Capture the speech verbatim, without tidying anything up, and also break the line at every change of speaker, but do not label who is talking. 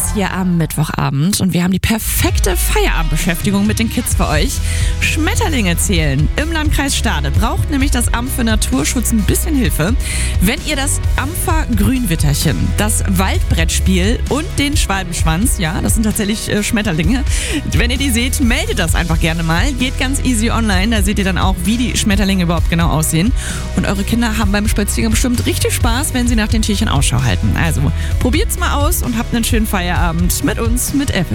ist hier am Mittwochabend und wir haben die perfekte Feierabendbeschäftigung mit den Kids für euch. Schmetterlinge zählen im Landkreis Stade braucht nämlich das Amt für Naturschutz ein bisschen Hilfe. Wenn ihr das Ampfer Grünwitterchen, das Waldbrettspiel und den Schwalbenschwanz, ja, das sind tatsächlich äh, Schmetterlinge, wenn ihr die seht, meldet das einfach gerne mal. Geht ganz easy online, da seht ihr dann auch, wie die Schmetterlinge überhaupt genau aussehen. Und eure Kinder haben beim Spaziergang bestimmt richtig Spaß, wenn sie nach den Tierchen Ausschau halten. Also probiert's mal aus und habt einen schönen Feierabend mit uns, mit F.